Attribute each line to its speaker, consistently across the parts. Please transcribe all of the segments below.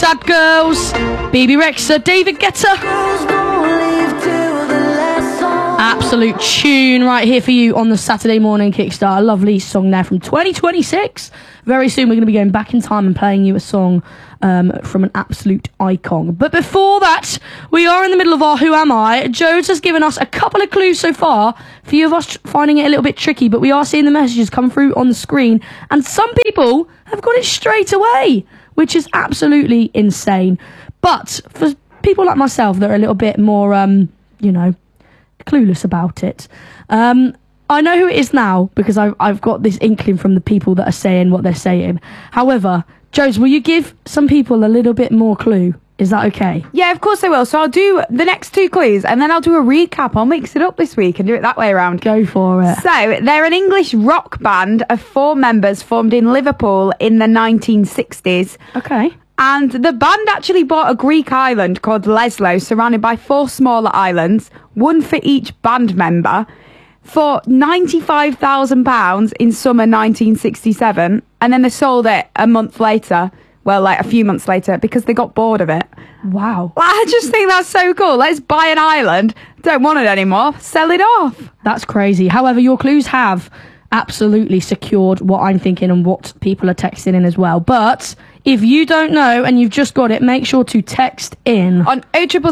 Speaker 1: Sad Girls, BB Rexa, David Guetta. Absolute tune right here for you on the Saturday morning kickstart. A lovely song there from 2026. Very soon we're going to be going back in time and playing you a song from an absolute icon. But before that, we are in the middle of our Who Am I? Jodes has given us a couple of clues so far. A few of us finding it a little bit tricky, but we are seeing the messages come through on the screen. And some people have got it straight away, which is absolutely insane. But for people like myself that are a little bit more, clueless about it, I know who it is now because I've got this inkling from the people that are saying what they're saying. However, Jodes, will you give some people a little bit more clue? Is that okay?
Speaker 2: Yeah, of course I will. So I'll do the next two clues and then I'll do a recap. I'll mix it up this week and do it that way around.
Speaker 1: Go for it.
Speaker 2: So they're an English rock band of 4 members formed in Liverpool in the 1960s.
Speaker 1: Okay.
Speaker 2: And the band actually bought a Greek island called Leslo, surrounded by 4 smaller islands, one for each band member, for £95,000 in summer 1967. And then they sold it a month later, a few months later, because they got bored of it.
Speaker 1: Wow.
Speaker 2: I just think that's so cool. Let's buy an island, don't want it anymore, sell it off.
Speaker 1: That's crazy. However, your clues have absolutely secured what I'm thinking and what people are texting in as well. But if you don't know and you've just got it, make sure to text in
Speaker 2: on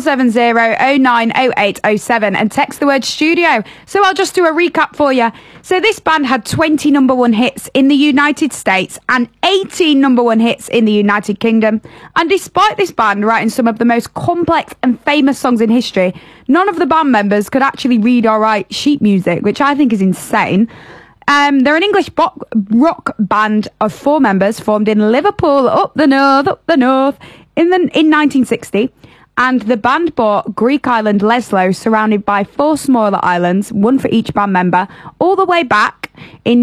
Speaker 2: 07770 090807 and text the word studio. So I'll just do a recap for you. So this band had 20 number 1 hits in the United States and 18 number 1 hits in the United Kingdom. And despite this band writing some of the most complex and famous songs in history, none of the band members could actually read or write sheet music, which I think is insane. They're an English rock band of 4 members formed in Liverpool, up the north, in 1960. And the band bought Greek island Leslo, surrounded by 4 smaller islands, one for each band member, all the way back in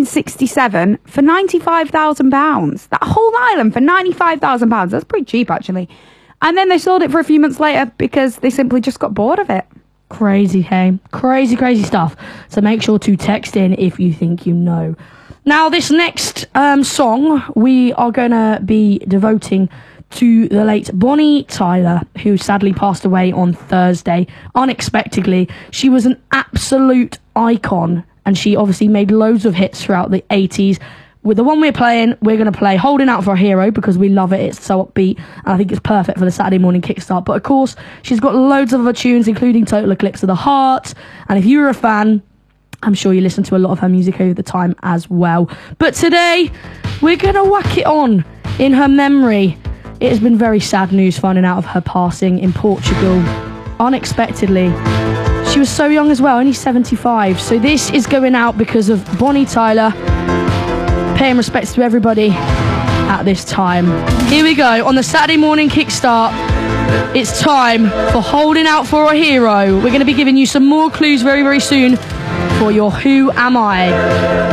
Speaker 2: 1967 for £95,000. That whole island for £95,000. That's pretty cheap, actually. And then they sold it for a few months later because they simply just got bored of it.
Speaker 1: Crazy, hey? Crazy stuff. So make sure to text in if you think you know. Now, this next song we are going to be devoting to the late Bonnie Tyler, who sadly passed away on Thursday, unexpectedly. She was an absolute icon, and she obviously made loads of hits throughout the 80s. With the one we're playing, we're going to play Holding Out for a Hero because we love it. It's so upbeat, and I think it's perfect for the Saturday morning kickstart. But of course, she's got loads of other tunes, including Total Eclipse of the Heart. And if you were a fan, I'm sure you listened to a lot of her music over the time as well. But today, we're going to whack it on in her memory. It has been very sad news finding out of her passing in Portugal, unexpectedly. She was so young as well, only 75. So this is going out because of Bonnie Tyler, paying respects to everybody at this time. Here we go, on the Saturday morning kickstart. It's time for Holding Out for a Hero. We're going to be giving you some more clues very, very soon for your Who Am I?